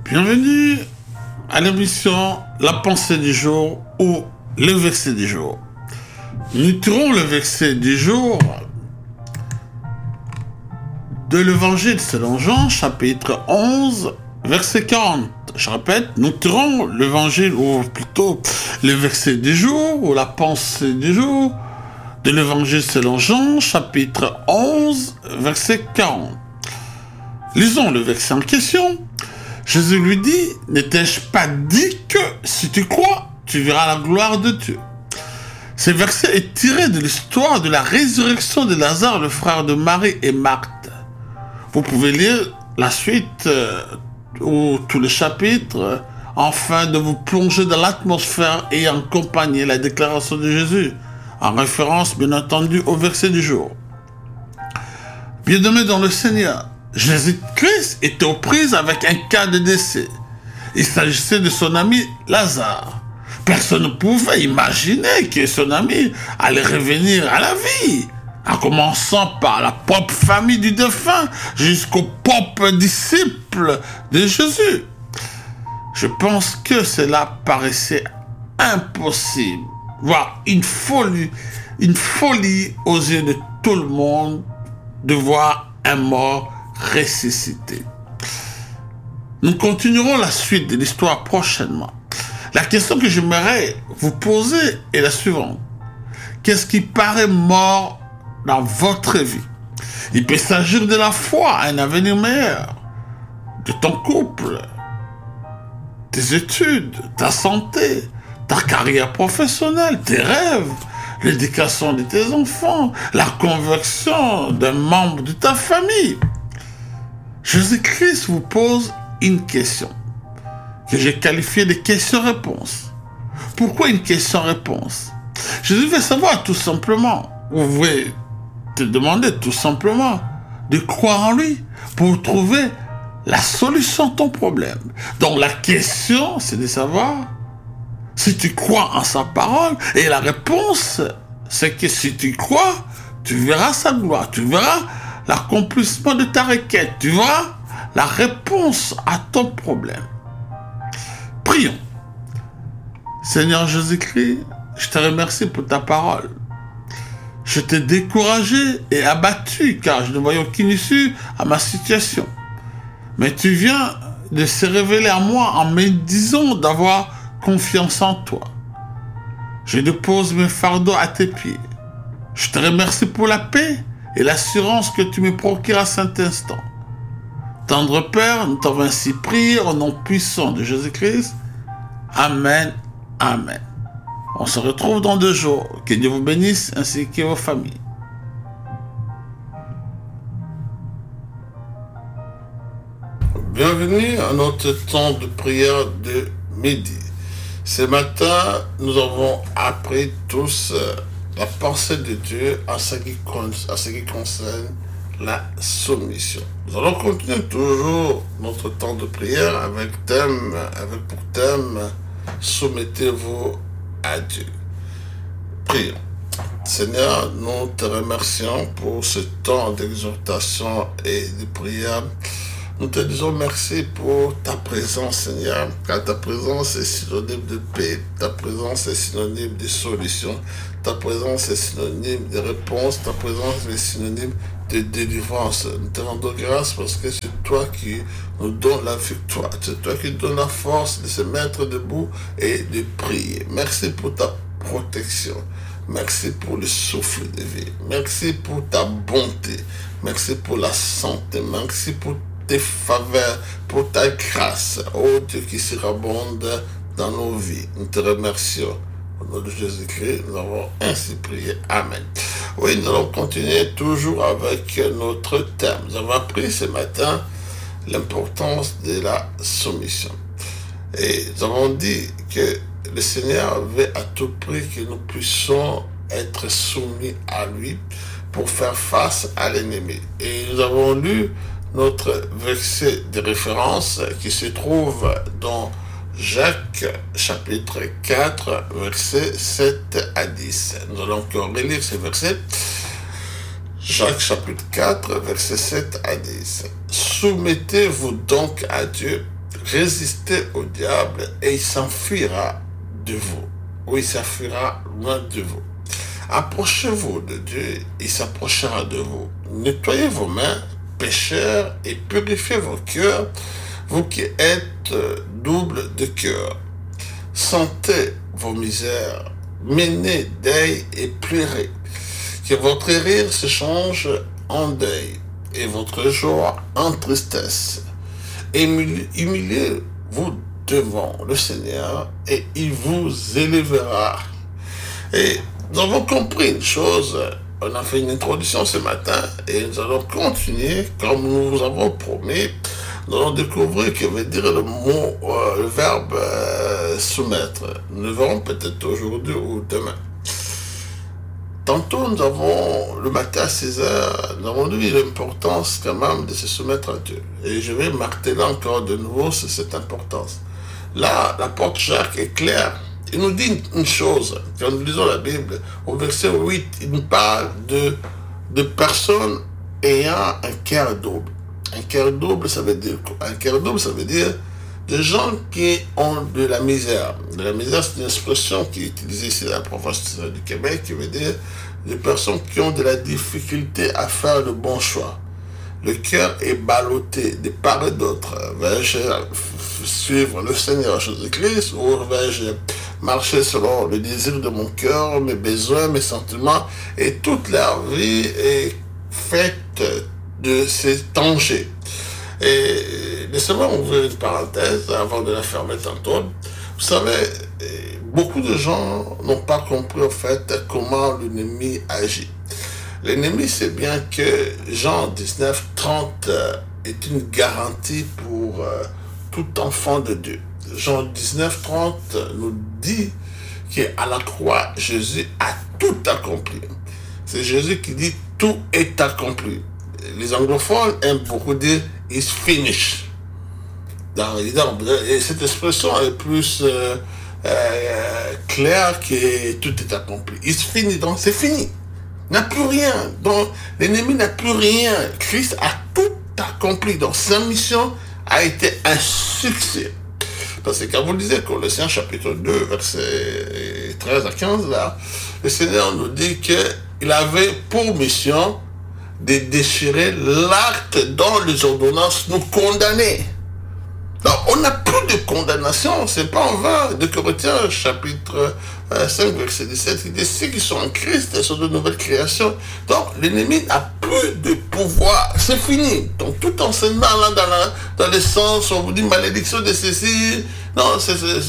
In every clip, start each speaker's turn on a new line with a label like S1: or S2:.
S1: Bienvenue à l'émission La pensée du jour ou le verset du jour. Nous tirons le verset du jour de l'évangile selon Jean, chapitre 11, verset 40. Je répète, nous tirons l'évangile, ou plutôt le verset du jour ou la pensée du jour de l'évangile selon Jean, chapitre 11, verset 40. Lisons le verset en question. Jésus lui dit, n'étais-je pas dit que si tu crois, tu verras la gloire de Dieu. Ce verset est tiré de l'histoire de la résurrection de Lazare, le frère de Marie et Marthe. Vous pouvez lire la suite ou tout le chapitre afin de vous plonger dans l'atmosphère et accompagner la déclaration de Jésus, en référence bien entendu au verset du jour. Bien-aimés dans le Seigneur, Jésus-Christ était aux prises avec un cas de décès. Il s'agissait de son ami Lazare. Personne ne pouvait imaginer que son ami allait revenir à la vie, en commençant par la propre famille du défunt jusqu'aux propres disciples de Jésus. Je pense que cela paraissait impossible, voire une folie aux yeux de tout le monde de voir un mort ressuscité. Nous continuerons la suite de l'histoire prochainement. La question que j'aimerais vous poser est la suivante. Qu'est-ce qui paraît mort dans votre vie? Il peut s'agir de la foi, un avenir meilleur, de ton couple, tes études, ta santé, ta carrière professionnelle, tes rêves, l'éducation de tes enfants, la conversion d'un membre de ta famille. Jésus-Christ vous pose une question que j'ai qualifiée de question-réponse. Pourquoi une question-réponse? Jésus veut savoir tout simplement, vous pouvez te demander tout simplement de croire en lui pour trouver la solution à ton problème. Donc la question, c'est de savoir si tu crois en sa parole, et la réponse, c'est que si tu crois, tu verras sa gloire, tu verras l'accomplissement de ta requête, tu verras la réponse à ton problème. Prions. Seigneur Jésus-Christ, je te remercie pour ta parole. Je t'ai découragé et abattu car je ne voyais aucune issue à ma situation. Mais tu viens de se révéler à moi en me disant d'avoir confiance en toi. Je dépose mes fardeaux à tes pieds. Je te remercie pour la paix et l'assurance que tu me procures à cet instant. Tendre Père, nous t'avons ainsi prié au nom puissant de Jésus-Christ. Amen. Amen. On se retrouve dans 2 jours. Que Dieu vous bénisse ainsi que vos familles. Bienvenue à notre temps de prière de midi. Ce matin, nous avons appris tous la pensée de Dieu à ce qui concerne la soumission. Nous allons continuer toujours notre temps de prière avec pour thème soumettez-vous à Dieu. Prions. Seigneur, nous te remercions pour ce temps d'exhortation et de prière. Nous te disons merci pour ta présence, Seigneur, car ta présence est synonyme de paix, ta présence est synonyme de solution, ta présence est synonyme de réponse, ta présence est synonyme de délivrance. Nous te rendons grâce parce que c'est toi qui nous donnes la victoire, c'est toi qui donnes la force de se mettre debout et de prier. Merci pour ta protection, merci pour le souffle de vie, merci pour ta bonté, merci pour la santé, merci pour tes faveurs, pour ta grâce, ô Dieu qui surabonde dans nos vies. Nous te remercions. Au nom de Jésus-Christ, nous avons ainsi prié. Amen. Oui, nous allons continuer toujours avec notre thème. Nous avons appris ce matin l'importance de la soumission. Et nous avons dit que le Seigneur veut à tout prix que nous puissions être soumis à lui pour faire face à l'ennemi. Et nous avons lu notre verset de référence qui se trouve dans Jacques chapitre 4 versets 7 à 10. Nous allons encore relire ce verset. Jacques chapitre 4 versets 7 à 10. Soumettez-vous donc à Dieu, résistez au diable et il s'enfuira de vous. Ou il s'enfuira loin de vous. Approchez-vous de Dieu, il s'approchera de vous. Nettoyez vos mains, pécheurs, et purifiez vos cœurs, vous qui êtes double de cœur. Sentez vos misères, menez deuil et pleurez. Que votre rire se change en deuil et votre joie en tristesse. Humiliez-vous devant le Seigneur et il vous élèvera. Et nous avons compris une chose, on a fait une introduction ce matin et nous allons continuer comme nous vous avons promis. Nous allons découvrir que veut dire le mot, le verbe soumettre. Nous le verrons peut-être aujourd'hui ou demain. Tantôt, nous avons, le matin à 6 heures, nous avons vu l'importance quand même de se soumettre à Dieu. Et je vais marteler encore de nouveau sur cette importance. Là, l'apôtre Jacques est clair. Il nous dit une chose, quand nous lisons la Bible, au verset 8, il nous parle de personnes ayant un cœur double. Un cœur double, ça veut dire quoi? Un cœur double, ça veut dire des gens qui ont de la misère. De la misère, c'est une expression qui est utilisée ici dans la province du Québec, qui veut dire des personnes qui ont de la difficulté à faire le bon choix. Le cœur est ballotté de part et d'autre. Vais-je suivre le Seigneur Jésus-Christ ou vais-je marcher selon le désir de mon cœur, mes besoins, mes sentiments? Et toute leur vie est faite de ces dangers. Et laissez-moi ouvrir une parenthèse avant de la fermer tantôt. Vous savez, beaucoup de gens n'ont pas compris en fait comment l'ennemi agit. L'ennemi sait bien que Jean 19:30 est une garantie pour tout enfant de Dieu. Jean 19:30 nous dit qu'à la croix, Jésus a tout accompli. C'est Jésus qui dit tout est accompli. Les anglophones aiment beaucoup dire it's finished. Et cette expression est plus claire que tout est accompli. It's finished, donc c'est fini. Il n'y a plus rien. Donc l'ennemi n'a plus rien. Christ a tout accompli. Donc sa mission a été un succès. Parce que quand vous lisez Colossiens chapitre 2, versets 13 à 15, là, le Seigneur nous dit qu'il avait pour mission de déchirer l'acte dont les ordonnances nous condamnaient. Donc, on n'a plus de condamnation, c'est pas en vain. De Corinthiens, chapitre 5, verset 17, il dit ceux qui sont en Christ sont de nouvelles créations. Donc, l'ennemi n'a plus de pouvoir, c'est fini. Donc, tout enseignement là, dans le sens où on vous dit malédiction de ceci, non,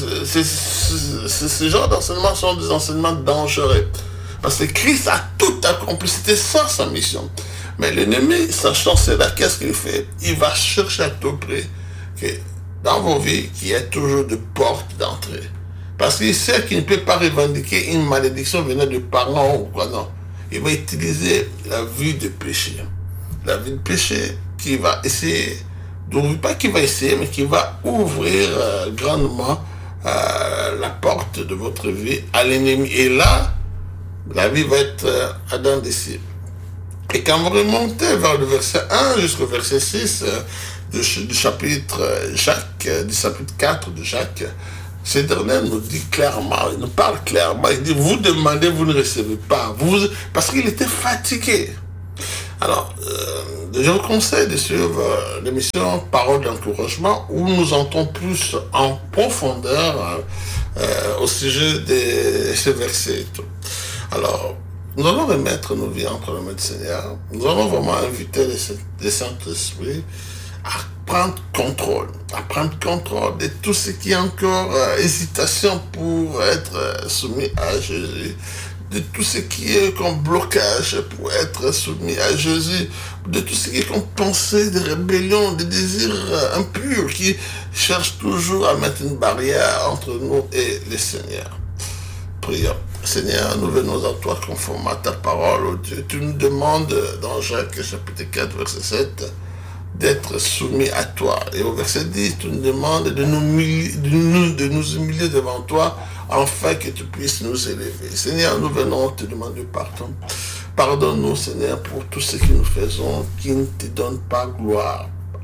S1: ce genre d'enseignements sont des enseignements dangereux. Parce que Christ a tout accompli, c'était ça sa mission. Mais l'ennemi, sachant cela, qu'est-ce qu'il fait? Il va chercher à tout prix que dans vos vies, qu'il y ait toujours de portes d'entrée. Parce qu'il sait qu'il ne peut pas revendiquer une malédiction venant de parents ou quoi, non. Il va utiliser la vie de péché. La vie de péché qui va essayer, pas qu'il va essayer, mais qui va ouvrir grandement la porte de votre vie à l'ennemi. Et là, la vie va être à dents d'ici. Et quand vous remontez vers le verset 1 jusqu'au verset 6 du chapitre Jacques, du chapitre 4 de Jacques, ce dernier nous dit clairement, il nous parle clairement, il dit, vous demandez, vous ne recevez pas, parce qu'il était fatigué. Alors, je vous conseille de suivre l'émission Parole d'encouragement où nous entrons plus en profondeur au sujet de ces versets. Alors, nous allons remettre nos vies entre les mains du Seigneur. Nous allons vraiment inviter le Saint-Esprit à prendre contrôle de tout ce qui est encore hésitation pour être soumis à Jésus, de tout ce qui est comme blocage pour être soumis à Jésus, de tout ce qui est comme pensée de rébellion, de désirs impurs qui cherchent toujours à mettre une barrière entre nous et le Seigneur. Prions. Seigneur, nous venons à toi conforme à ta parole, oh Dieu. Tu nous demandes dans Jacques chapitre 4, verset 7, d'être soumis à toi. Et au verset 10, tu nous demandes de nous humilier devant toi, afin que tu puisses nous élever. Seigneur, nous venons te demander pardon. Pardonne-nous, Seigneur, pour tout ce que nous faisons qui ne te donne pas gloire.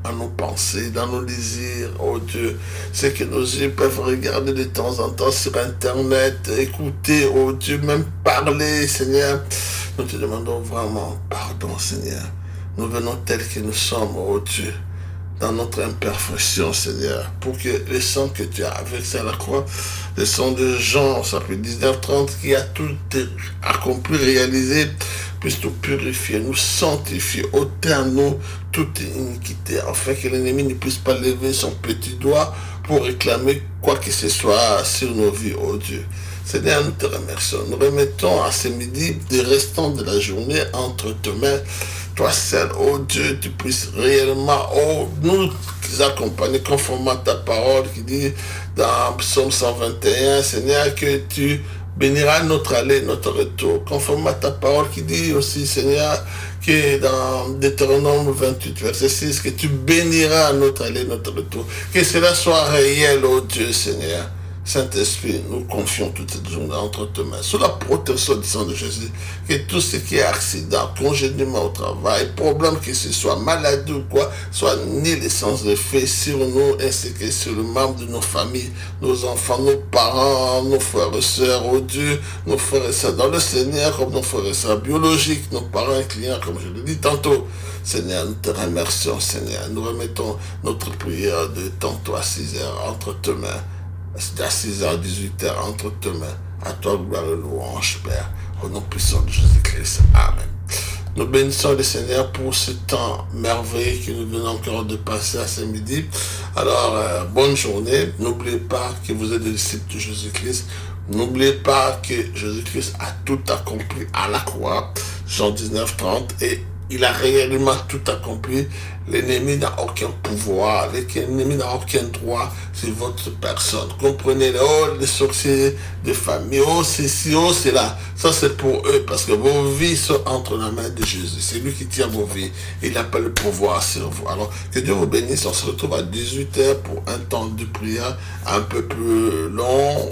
S1: à nos pensées, dans nos désirs, oh Dieu. C'est que nos yeux peuvent regarder de temps en temps sur Internet, écouter, oh Dieu, même parler, Seigneur. Nous te demandons vraiment pardon, Seigneur. Nous venons tels que nous sommes, oh Dieu, dans notre imperfection, Seigneur, pour que le sang que tu as versé à la croix, le sang de Jean, chapitre 19-30, qui a tout accompli, réalisé, puisse nous purifier, nous sanctifier, ôter à nous toute iniquité, afin que l'ennemi ne puisse pas lever son petit doigt pour réclamer quoi que ce soit sur nos vies, oh Dieu. Seigneur, nous te remercions. Nous remettons à ce midi des restants de la journée entre tes mains. Toi seul, oh Dieu, tu puisses réellement, oh, nous accompagner conformément à ta parole qui dit dans Psaume 121, Seigneur, que tu béniras notre aller, notre retour. Conformément à ta parole qui dit aussi, Seigneur, que dans Deutéronome 28, verset 6, que tu béniras notre aller, notre retour. Que cela soit réel, oh Dieu, Seigneur. Saint-Esprit, nous confions toute cette journée entre tes mains, sous la protection du sang de Jésus, que tout ce qui est accident, congédiement au travail, problème que ce soit, maladie ou quoi, soit ni l'essence de fait sur nous, ainsi que sur le membre de nos familles, nos enfants, nos parents, nos frères et sœurs, oh Dieu, nos frères et sœurs dans le Seigneur, comme nos frères et sœurs biologiques, nos parents et clients, comme je le dis tantôt. Seigneur, nous te remercions, Seigneur. Nous remettons notre prière de tantôt à 6 heures entre tes mains. C'est à 6h, 18h, entre tes mains. À toi, gloire et louange, Père. Au nom puissant de Jésus-Christ. Amen. Nous bénissons le Seigneur pour ce temps merveilleux que nous venons encore de passer à ce midi. Alors, bonne journée. N'oubliez pas que vous êtes des disciples de Jésus-Christ. N'oubliez pas que Jésus-Christ a tout accompli à la croix. Jean 19-30. Et il a réellement tout accompli. L'ennemi n'a aucun pouvoir, l'ennemi n'a aucun droit sur votre personne. Comprenez-le, oh, les sorciers de famille, oh, ceci, oh, cela. Ça, c'est pour eux, parce que vos vies sont entre la main de Jésus. C'est lui qui tient vos vies. Il n'a pas le pouvoir sur vous. Alors, que Dieu vous bénisse. On se retrouve à 18h pour un temps de prière un peu plus long.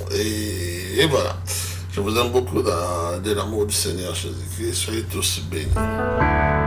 S1: Et voilà. Je vous aime beaucoup dans l'amour du Seigneur Jésus-Christ. Soyez tous bénis.